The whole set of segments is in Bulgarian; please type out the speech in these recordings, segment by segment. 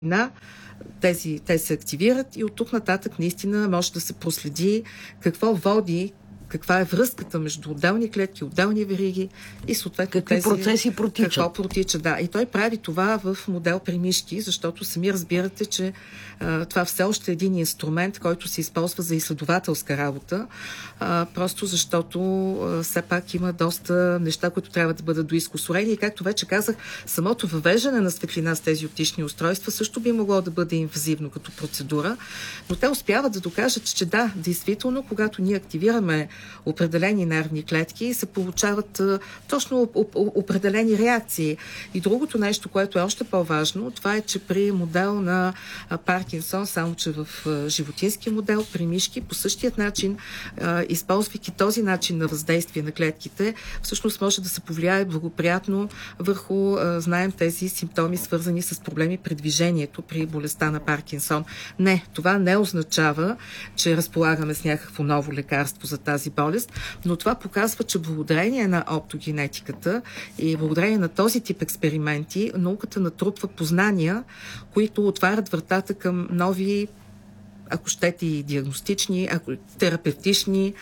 те се активират и от тук нататък наистина може да се проследи какво води, каква е връзката между отделни клетки, отделни вериги и съответно какви процеси протичат. Какво протича, да. И той прави това в модел при мишки, защото сами разбирате, че това все още е един инструмент, който се използва за изследователска работа, просто защото все пак има доста неща, които трябва да бъдат доизкусорени. И както вече казах, самото въвеждане на светлина с тези оптични устройства също би могло да бъде инвазивно като процедура, но те успяват да докажат, че да, действително, когато ние активираме определени нервни клетки, се получават точно определени реакции. И другото нещо, което е още по-важно, това е, че при модел на Паркинсон, само че в животински модел, при мишки, по същият начин, използвайки този начин на въздействие на клетките, всъщност може да се повлияе благоприятно върху, знаем, тези симптоми, свързани с проблеми при движението, при болестта на Паркинсон. Не, това не означава, че разполагаме с някакво ново лекарство за тази болест, но това показва, че благодарение на оптогенетиката и благодарение на този тип експерименти, науката натрупва познания, които отварят вратата към нови, ако щете, и диагностични, терапевтични,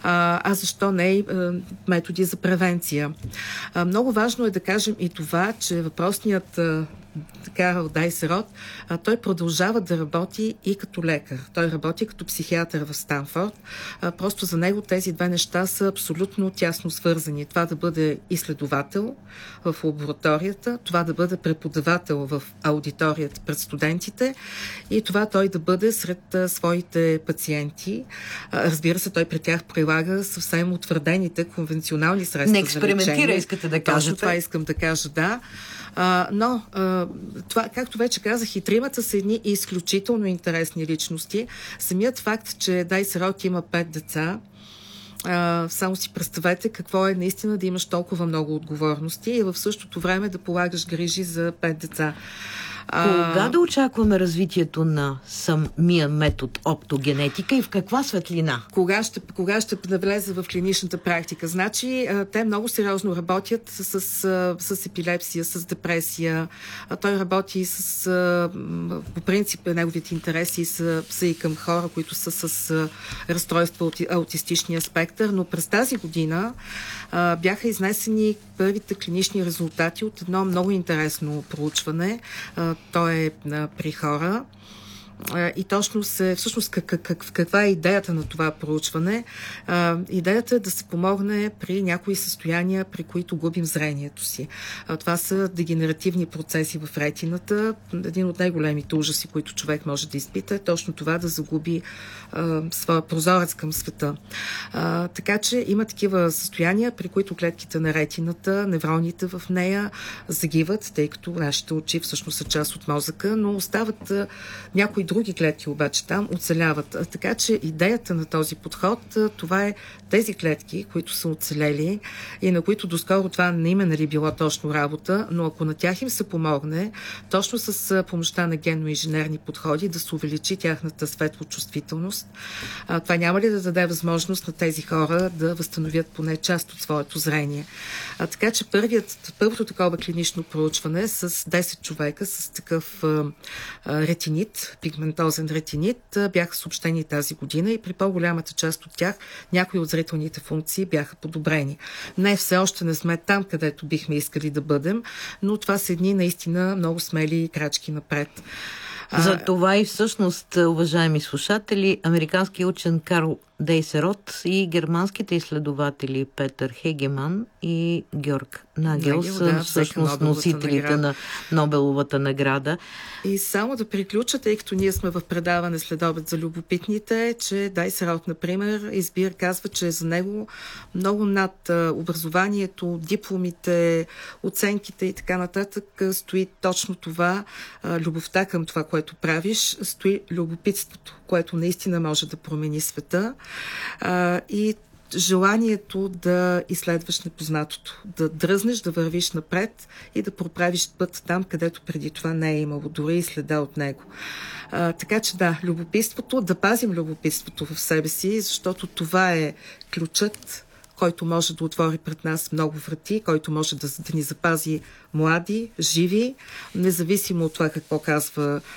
защо не и методи за превенция. Много важно е да кажем и това, че въпросният Карл Дайсерот, той продължава да работи и като лекар. Той работи като психиатър в Станфорд. Просто за него тези две неща са абсолютно тясно свързани. Това да бъде изследовател в лабораторията, това да бъде преподавател в аудиторията пред студентите и това той да бъде сред своите пациенти. Разбира се, той при тях прилага съвсем утвърдените конвенционални средства. Не експериментира, искате да кажете. Това искам да кажа, да. Но това, както вече казах, и тримата са едни изключително интересни личности. Самият факт, че Дайсерот има 5 деца, само си представете какво е наистина да имаш толкова много отговорности и в същото време да полагаш грижи за 5 деца. Кога да очакваме развитието на самия метод оптогенетика и в каква светлина? Кога ще навлезе в клиничната практика? Значи, те много сериозно работят с епилепсия, с депресия. Той работи по принцип, неговите интереси са и към хора, които са с разстройство от аутистичния спектър, но през тази година бяха изнесени първите клинични резултати от едно много интересно проучване. То е при хора. И точно всъщност каква е идеята на това проучване? Идеята е да се помогне при някои състояния, при които губим зрението си. Това са дегенеративни процеси в ретината. Един от най-големите ужаси, които човек може да изпита, е точно това да загуби своя прозорец към света. Така че има такива състояния, при които клетките на ретината, невроните в нея загиват, тъй като нашите очи всъщност са част от мозъка, но остават някои други клетки обаче там оцеляват. Така че идеята на този подход, това е тези клетки, които са оцелели и на които доскоро това не им е било точно работа, но ако на тях им се помогне, точно с помощта на генно-инженерни подходи да се увеличи тяхната светлочувствителност, това няма ли да даде възможност на тези хора да възстановят поне част от своето зрение? Така че първото такова клинично проучване с 10 човека с такъв ретинит, пигментозен ретинит, бяха съобщени тази година и при по-голямата част от тях някои от зрителните функции бяха подобрени. Не, все още не сме там, където бихме искали да бъдем, но това са едни наистина много смели крачки напред. За това и всъщност, уважаеми слушатели, американският учен Карл Дайсерот и германските изследователи Петър Хегеман и Георг Нагел са всъщност носителите на Нобеловата награда. И само да приключа, тъй като ние сме в предаване следобед за любопитните, че Дайсерот, например, казва, че за него много над образованието, дипломите, оценките и така нататък стои точно това, любовта към това, което правиш, стои любопитството, което наистина може да промени света. И желанието да изследваш непознатото, да дръзнеш, да вървиш напред и да проправиш път там, където преди това не е имало дори и следа от него. Така че да, любопитството, да пазим любопитството в себе си, защото това е ключът, който може да отвори пред нас много врати, който може да ни запази млади, живи, независимо от това какво казва